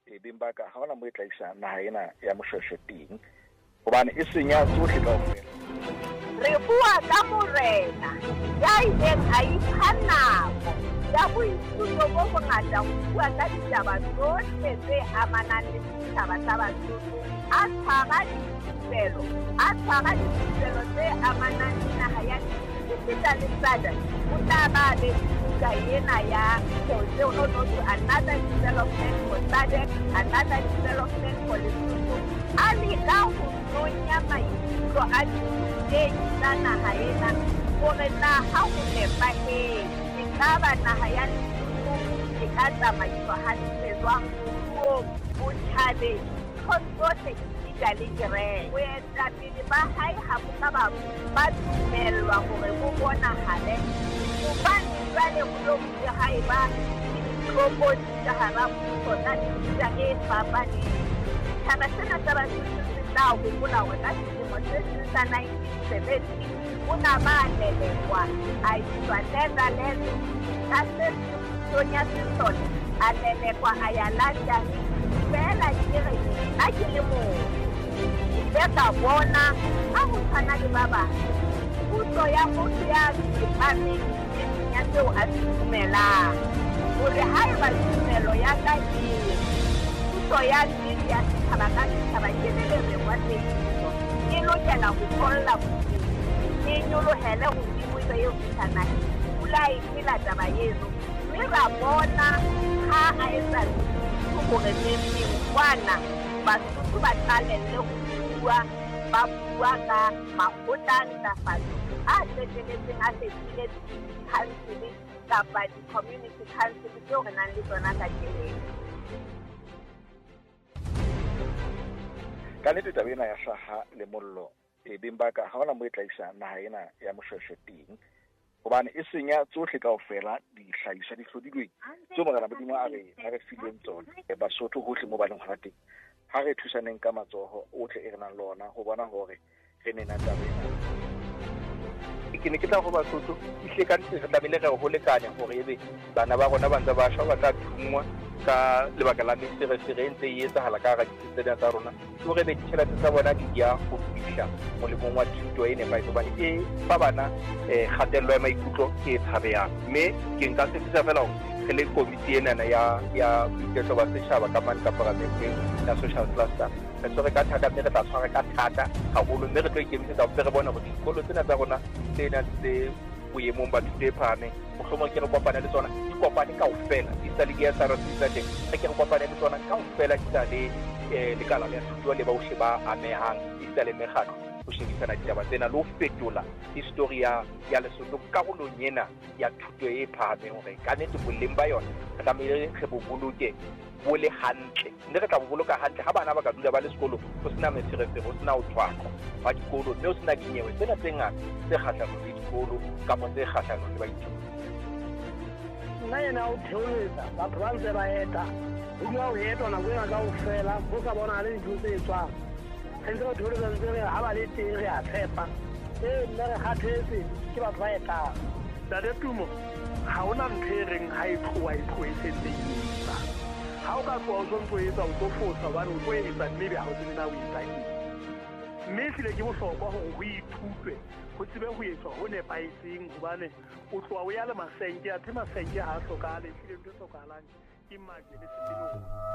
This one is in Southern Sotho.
beng ba ka ha hona mo e tlaisa naha ena ya Moshweshwe teng hobane e senya tsohle kaofela. Re bua ka morena ya ileng a ipha nako ya boithuto bo bongata ho bua ka ditaba tsohle tse amanang le setjhaba sa Basotho, a tshwara dithupelo tse amanang le naha ya Sipita Lesada o tla ba le buka ena ya another development for SADC, another development for Lesotho, a leka ho nonya maikutlo a diteng tsa naha ena hore na ha ho nepahetse ekaba naha ya Lesotho e ka tsamaiswa hantle jwang puong, botjhabeng, tsohle le direng. Boetapele ba hae ha bo ka ba dumellwa hore bo bonahale hobane jwale ho le hae ba ditlhopodi ka hara puso tsa mefuta e fapaneng. Setjhaba sena sa Basotho se tla hopola hore ka selemo se seng sa 1970 o na ba lelekwa a iswa Netherlands ka se Sonia Sisson a lelekwa a ya London fela a ke le moo ile ka bona ha ho tshwana le ba bang puso ya motho ya tsepameng ya tseo a se dumelang hore ha eba tumelo ya ka puso ya nnete ya setjhaba ka setjhaba ke lelekwa tsebiso e lokela ho tholla boteng e nyolohele hodimo ebe eo fihlanang pula e phela taba eno mme ra bona ha a etsa hore kwana Basotho ba qalelle ho ba bua ka makgotla a ntlafatso a qetelletseng a fetile council kapa di-community council tseo re nang le tsona ka keleng. Ka nnete taba ena ya hlaha le mollo beng ba ka ha hona mo e tlaisa naha ena ya Moshweshwe teng hobane e senya tsohle kaofela dihlahiswa di hlodilweng tseo Morena Modimo a re fileng tsona Basotho hohle mo ba leng hona teng. Ha re thusaneng ka matsoho ohle e re nang le ona ho bona hore re nena tabeng. Ke ne ke tla go Basotho ihle ka ntse re tlamehile re ho lekanya hore ebe bana ba rona ba ntse ba shwa ba tla thungwa ka lebaka la mesere ntse e etsahala ka hara ditsela tsa rona hore be ditjhelete tsa bona di ya go fihla molemong wa thuto e nepahetse hobane e fa bana kgatello ya maikutlo e tshabehang. Mme ke nka se fisa fela hore re le komiti enana ya boiketlo ba setjhaba ka mane ka paramenteng ya social cluster re tshwere ka thata mme re tla tshwara ka thata haholo mme re tlo ikemisetsa ho re bona hore dikolo tsena tsa rona tsena tse boemong ba thuto e phahameng mohlomong ke re kopana le tsona di kopane kaofela di sa le ke ya SARS tsa teng re ke re kopane le tsona kaofela di sa le lekala la thuto le ba hohle ba amehang di sa le mekgatlo ho shebisana ditaba tsena le ho fetola history ya Lesotho karolong ena ya thuto e phahameng hore ka nnete boleng ba yona re tlamehile re bo boloke bo le hantle mme re tla bo boloka hantle ha bana ba ka dula ba le sekolo ho sena meferefere ho sena ho tshwakwa ba dikolo mme ho sena dinyewe tsena tse ngata tse kgahlanong le dikolo kapa tse kgahlanong le baithuti. Nna yena o theoletsa batho ba ntse ba eta ho dula ho etwa nako ena kaofela ho sa bona le dintho tse etswang sentse ba theoletsa ntse re ha ba le teng re a tshepa nna re kgathetse ke batho ba etang Ntate Tumo ha hona ntho e reng ha e tloha e sentse etsa ha o ka tloha o sontso etsa o tlo fosa hobane o tlo etsa maybe ha o tsebe na o etsa eng mme ehlile ke bohlokwa hore ho ithutwe ho tsebe ho etswa ho nepahetseng hobane o tloha o ya le masenke athe masenke ha a hlokahale ehlile ntho e hlokahalang ke mmake le sepelong.